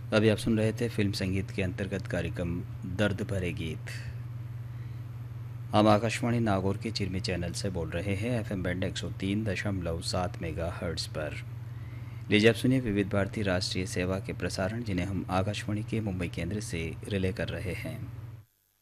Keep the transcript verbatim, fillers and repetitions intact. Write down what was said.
अभी आप सुन रहे थे फिल्म संगीत के अंतर्गत कार्यक्रम दर्द भरे गीत। हम आकाशवाणी नागौर के चिरमी चैनल से बोल रहे हैं एफ एम बैंड एक सौ तीन दशमलव सात मेगा हर्ट्स पर। लीजिए आप सुनिए विविध भारती राष्ट्रीय सेवा के प्रसारण, जिन्हें हम आकाशवाणी के मुंबई केंद्र से रिले कर रहे हैं।